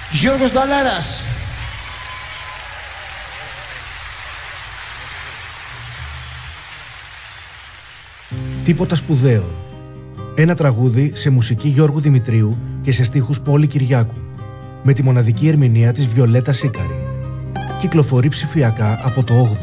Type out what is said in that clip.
Γιώργος Νταλέρας. Τίποτα σπουδαίο. Ένα τραγούδι σε μουσική Γιώργου Δημητρίου και σε στίχους Πόλη Κυριάκου, με τη μοναδική ερμηνεία της Βιολέτα Σίκαρη. Κυκλοφορεί ψηφιακά από το 8ο.